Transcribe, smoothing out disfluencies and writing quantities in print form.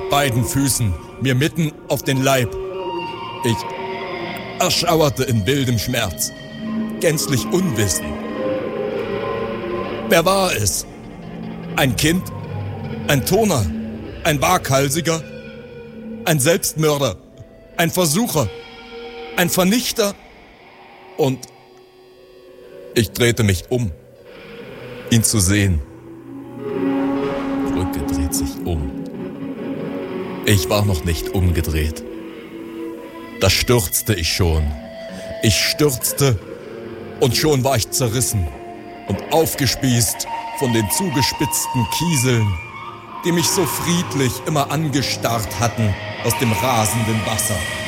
beiden Füßen mir mitten auf den Leib. Ich erschauerte in wildem Schmerz, gänzlich unwissend. Wer war es? Ein Kind? Ein Turner? Ein Waghalsiger? Ein Selbstmörder? Ein Versucher? Ein Vernichter? Und ich drehte mich um, ihn zu sehen. Brücke dreht sich um. Ich war noch nicht umgedreht. Da stürzte ich schon. Ich stürzte und schon war ich zerrissen und aufgespießt von den zugespitzten Kieseln, die mich so friedlich immer angestarrt hatten aus dem rasenden Wasser.